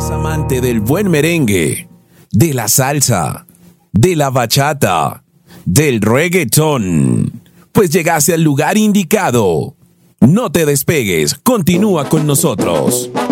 Amante del buen merengue, de la salsa, de la bachata, del reggaetón, pues llegaste al lugar indicado. No te despegues, continúa con nosotros.